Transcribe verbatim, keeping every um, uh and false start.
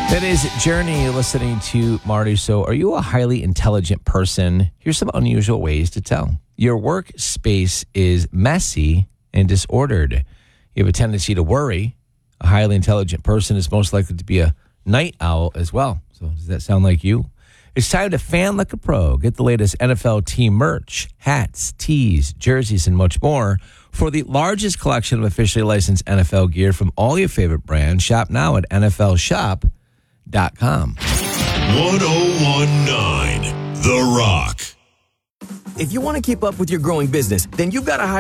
That is Journey. You're listening to Marty. So, are you a highly intelligent person? Here's some unusual ways to tell. Your workspace is messy and disordered. You have a tendency to worry. A highly intelligent person is most likely to be a night owl as well. So, does that sound like you? It's time to fan like a pro. Get the latest N F L team merch, hats, tees, jerseys, and much more. For the largest collection of officially licensed N F L gear from all your favorite brands, shop now at N F L shop dot com. one oh one point nine The Rock. If you want to keep up with your growing business, then you've got to hire